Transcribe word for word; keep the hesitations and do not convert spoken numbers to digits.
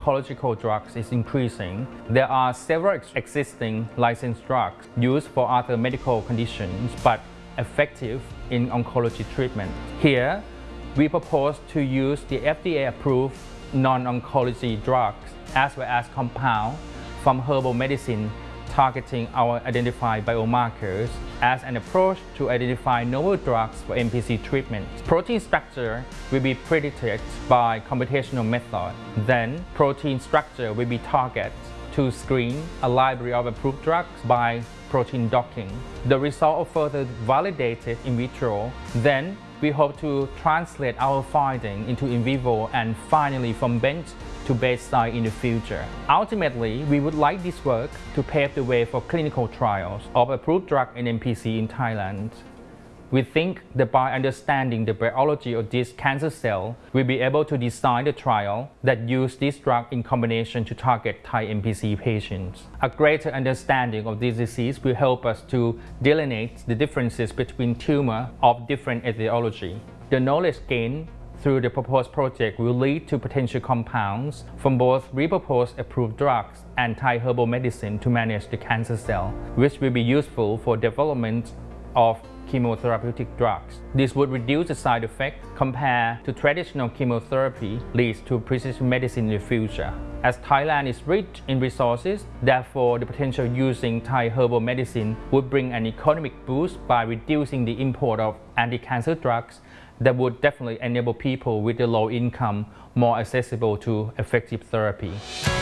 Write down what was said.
Oncological drugs is increasing. There are several existing licensed drugs used for other medical conditions but effective in oncology treatment. Here, we propose to use the F D A-approved non-oncology drugs as well as compounds from herbal medicine targeting our identified biomarkers as an approach to identify novel drugs for N P C treatment. Protein structure will be predicted by computational method. Then, protein structure will be targeted to screen a library of approved drugs by protein docking. The result are further validated in vitro. Then, we hope to translate our findings into in vivo and finally from bench to bedside in the future. Ultimately, we would like this work to pave the way for clinical trials of approved drug in N P C in Thailand. We think that by understanding the biology of this cancer cell, we'll be able to design the trial that use this drug in combination to target Thai N P C patients. A greater understanding of this disease will help us to delineate the differences between tumors of different etiology. The knowledge gained through the proposed project will lead to potential compounds from both repurposed approved drugs and Thai herbal medicine to manage the cancer cell, which will be useful for development of chemotherapeutic drugs. This would reduce the side effects compared to traditional chemotherapy, leads to precision medicine in the future. As Thailand is rich in resources, therefore the potential using Thai herbal medicine would bring an economic boost by reducing the import of anti-cancer drugs that would definitely enable people with a low income more accessible to effective therapy.